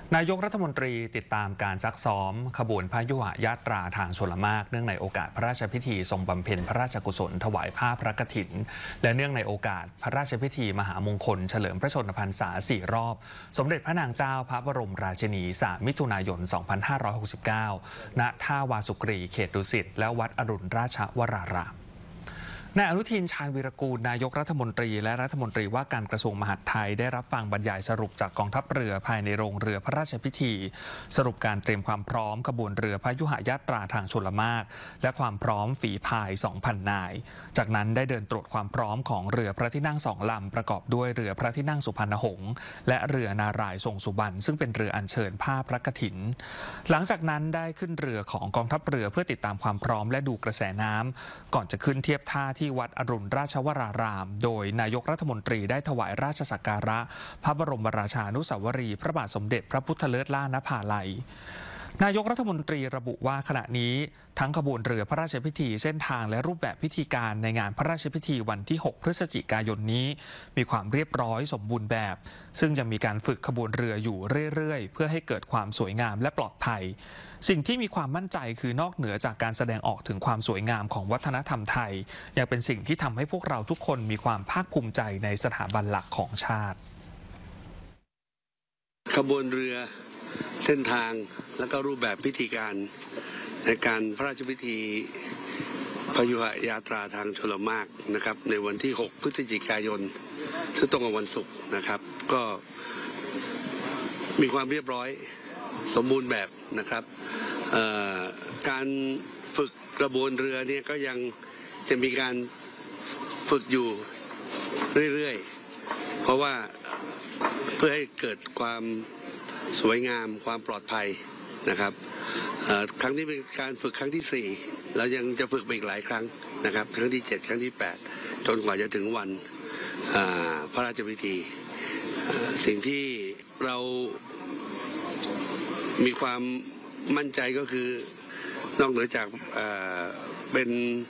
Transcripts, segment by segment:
นายกรัฐมนตรีติดตามการซักซ้อมขบวนพยุหยาตราทางชลมากเนื่องในโอกาสพระราชพิธีทรงบำเพ็ญพระราชกุศลถวายผ้าพระกฐินและเนื่องในโอกาสพระราชพิธีมหามงคลเฉลิมพระชนมพรรษา4 รอบสมเด็จพระนางเจ้าพระบรมราชินี3 มิถุนายน 2569 ณ ท่าวาสุกรีเขตดุสิตและวัดอรุณราชวรารามนายอนุทิน ชาญวีรกูลนายกรัฐมนตรีและรัฐมนตรีว่าการกระทรวงมหาดไทยได้รับฟังบรรยายสรุปจากกองทัพเรือภายในโรงเรือพระราชพิธีสรุปการเตรียมความพร้อมขบวนเรือพยุหยาตราทางชลมากและความพร้อมฝีพาย 2,000 นายจากนั้นได้เดินตรวจความพร้อมของเรือพระที่นั่ง2 ลำประกอบด้วยเรือพระที่นั่งสุพรรณหงษ์และเรือนารายณ์ทรงสุบรรณซึ่งเป็นเรืออัญเชิญผ้าพระกฐินหลังจากนั้นได้ขึ้นเรือของกองทัพเรือเพื่อติดตามความพร้อมและดูกระแสน้ำก่อนจะขึ้นเทียบท่าที่วัดอรุณราชวรารามโดยนายกรัฐมนตรีได้ถวายราชสักการะพระบรมราชานุสาวรีย์พระบาทสมเด็จพระพุทธเลิศล่านภาลัยนายกรัฐมนตรีระบุว่าขณะนี้ทั้งขบวนเรือพระราชพิธีเส้นทางและรูปแบบพิธีการในงานพระราชพิธีวันที่ 6 พฤศจิกายนนี้มีความเรียบร้อยสมบูรณ์แบบซึ่งยังมีการฝึกขบวนเรืออยู่เรื่อยๆเพื่อให้เกิดความสวยงามและปลอดภัยสิ่งที่มีความมั่นใจคือนอกเหนือจากการแสดงออกถึงความสวยงามของวัฒนธรรมไทยยังเป็นสิ่งที่ทำให้พวกเราทุกคนมีความภาคภูมิใจในสถาบันหลักของชาติขบวนเรือเส้นทางและก็รูปแบบพิธีการในการพระราชพิธีพยุหยาตราทางชลมากนะครับในวันที่ 6 พฤศจิกายนซึ่งตรงกับวันศุกร์นะครับก็มีความเรียบร้อยสมบูรณ์แบบนะครับการฝึกกระบวนเรือเนี่ยก็ยังจะมีการฝึกอยู่เรื่อยๆเพราะว่าเพื่อให้เกิดความสวยงามความปลอดภัยนะครับครั้งนี้เป็นการฝึกครั้งที่4เรายังจะฝึกไปอีกหลายครั้งนะครับครั้งที่7ครั้งที่8จนกว่าจะถึงวันพระราชพิธีสิ่งที่เรามีความมั่นใจก็คือนอกเหนือจากเป็น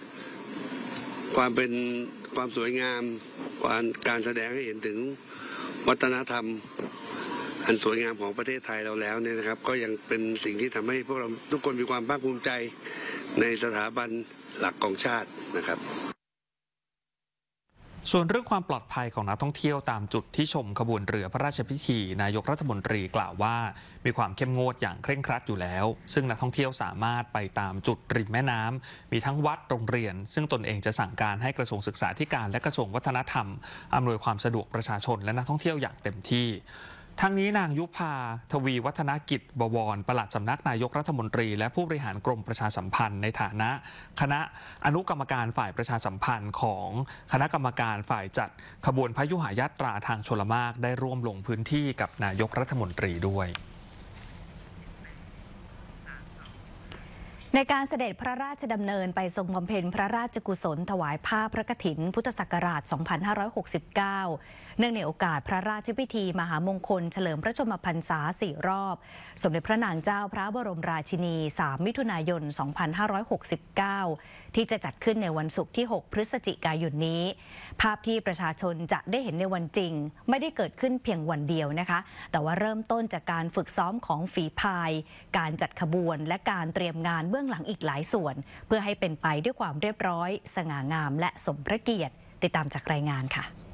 ความสวยงามการแสดงให้เห็นถึงวัฒนธรรมอันสวยงามของประเทศไทยเราแล้วเนี่ยนะครับก็ยังเป็นสิ่งที่ทำให้พวกเราทุกคนมีความภาคภูมิใจในสถาบันหลักของชาตินะครับส่วนเรื่องความปลอดภัยของนักท่องเที่ยวตามจุดที่ชมขบวนเรือพระราชพิธีนายกรัฐมนตรีกล่าวว่ามีความเข้มงวดอย่างเคร่งครัดอยู่แล้วซึ่งนักท่องเที่ยวสามารถไปตามจุดริมแม่น้ำมีทั้งวัดโรงเรียนซึ่งตนเองจะสั่งการให้กระทรวงศึกษาธิการและกระทรวงวัฒนธรรมอำนวยความสะดวกประชาชนและนักท่องเที่ยวอย่างเต็มที่ทั้งนี้นางยุพาทวีวัฒนกิจบวรปลัดสำนักนายกรัฐมนตรีและผู้บริหารกรมประชาสัมพันธ์ในฐานะคณะอนุกรรมการฝ่ายประชาสัมพันธ์ของคณะกรรมการฝ่ายจัดขบวนพยุหยาตราทางชลมากได้ร่วมลงพื้นที่กับนายกรัฐมนตรีด้วยในการเสด็จพระราชดำเนินไปทรงบำเพ็ญพระราชกุศลถวายผ้าพระกฐินพุทธศักราช 2569 เนื่องในโอกาสพระราชพิธีมหามงคลเฉลิมพระชนมพรรษา4 รอบสมเด็จพระนางเจ้าพระบรมราชินี3 มิถุนายน 2569 ที่จะจัดขึ้นในวันศุกร์ที่ 6 พฤศจิกายนนี้ภาพที่ประชาชนจะได้เห็นในวันจริงไม่ได้เกิดขึ้นเพียงวันเดียวนะคะแต่ว่าเริ่มต้นจากการฝึกซ้อมของฝีพายการจัดขบวนและการเตรียมงานเบื้องหลังอีกหลายส่วนเพื่อให้เป็นไปด้วยความเรียบร้อยสง่างามและสมพระเกียรติติดตามจากรายงานค่ะ